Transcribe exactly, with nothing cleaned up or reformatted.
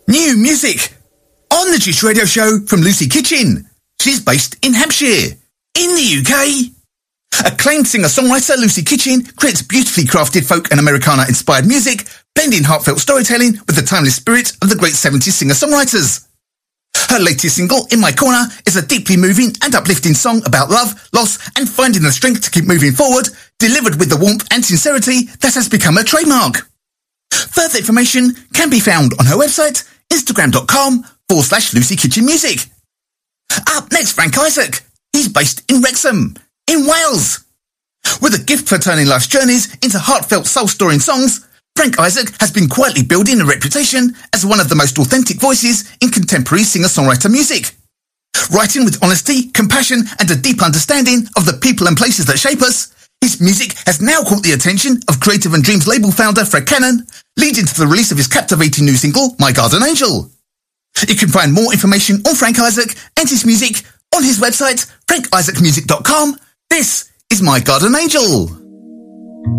New music on the Juice Radio Show from Lucy Kitchen. She's based in Hampshire, in the U K. Acclaimed singer-songwriter Lucy Kitchen creates beautifully crafted folk and Americana-inspired music, blending heartfelt storytelling with the timeless spirit of the great seventies singer-songwriters. Her latest single, In My Corner, is a deeply moving and uplifting song about love, loss, and finding the strength to keep moving forward, delivered with the warmth and sincerity that has become her trademark. Further information can be found on her website, instagram.com forward slash Lucy Kitchen Music. Up next, Frank Isaac. He's based in Wrexham, in Wales. With a gift for turning life's journeys into heartfelt soul-storing songs, Frank Isaac has been quietly building a reputation as one of the most authentic voices in contemporary singer-songwriter music. Writing with honesty, compassion, and a deep understanding of the people and places that shape us, his music has now caught the attention of Creative and Dreams label founder Fred Cannon, leading to the release of his captivating new single, My Garden Angel. You can find more information on Frank Isaac and his music on his website, frank isaac music dot com. This is My Garden Angel.